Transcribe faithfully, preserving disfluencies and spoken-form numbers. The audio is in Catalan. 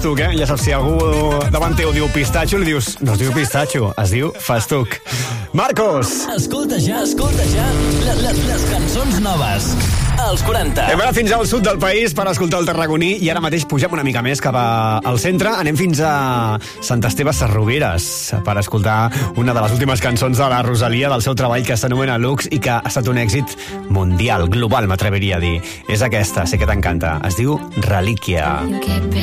Festuc, eh? Ja saps, si algú davant teu diu pistatxo, li dius, no es diu pistatxo, es diu festuc. Marcos! Escolta ja, escolta ja les, les, les cançons noves. Als quaranta. Hem anat fins al sud del país per escoltar el tarragoní i ara mateix pugem una mica més cap al centre. Anem fins a Sant Esteve Sarrogueres per escoltar una de les últimes cançons de la Rosalia del seu treball que s'anomena Lux i que ha estat un èxit mundial, global, m'atreviria a dir. És aquesta, sé que t'encanta. Es diu Relíquia.